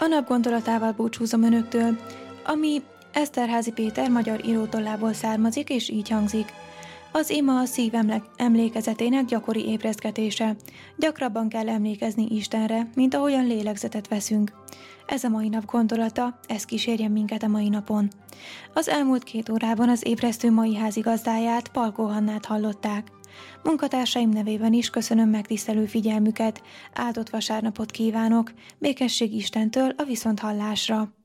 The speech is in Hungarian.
nap gondolatával búcsúzom önöktől, ami Eszterházy Péter magyar írótollából származik, és így hangzik. Az ima a szív emlékezetének gyakori ébresztgetése. Gyakrabban kell emlékezni Istenre, mint ahogyan lélegzetet veszünk. Ez a mai nap gondolata, ez kísérjen minket a mai napon. Az elmúlt 2 órában az ébresztő mai házigazdáját, Palkó Hannát hallották. Munkatársaim nevében is köszönöm megtisztelő figyelmüket, áldott vasárnapot kívánok, békesség Istentől a viszonthallásra.